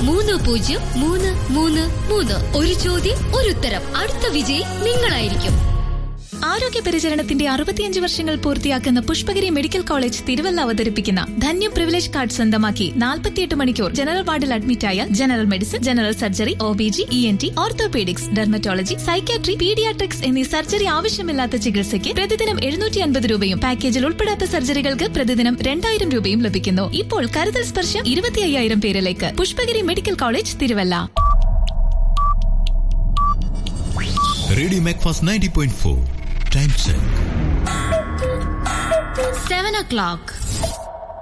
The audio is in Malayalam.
303333. ഒരു ചോദ്യം ഒരു ഉത്തരം. അടുത്ത വിജയി നിങ്ങളായിരിക്കും. ആരോഗ്യ പരിചരണത്തിന്റെ 65 വർഷങ്ങൾ പൂർത്തിയാക്കുന്ന പുഷ്പഗിരി മെഡിക്കൽ കോളേജ് തിരുവല്ല അവതരിപ്പിക്കുന്ന ധന്യം പ്രിവിലേജ് കാർഡ് സ്വന്തമാക്കി 48 മണിക്കൂർ ജനറൽ വാർഡിൽ അഡ്മിറ്റായ general medicine, general surgery, OBG, ENT, orthopaedics, dermatology, psychiatry, paediatrics എന്നീ സർജറി ആവശ്യമില്ലാത്ത ചികിത്സയ്ക്ക് പ്രതിദിനം 750 രൂപയും പാക്കേജിൽ ഉൾപ്പെടാത്ത സർജറികൾക്ക് പ്രതിദിനം 2000 രൂപയും ലഭിക്കുന്നു. ഇപ്പോൾ കരുതൽ സ്പർശം 25,000 പേരിലേക്ക്. Pushpagiri medical college Thiruvalla. Radio Macfast 90.4 Time check. 7 o'clock.